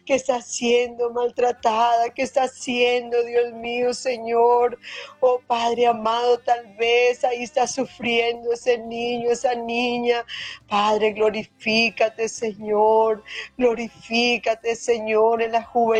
que está siendo maltratada, que está siendo, Dios mío, Señor. Oh Padre amado, tal vez ahí está sufriendo ese niño, esa niña. Padre, glorifícate, Señor. Glorifícate, Señor, en la juventud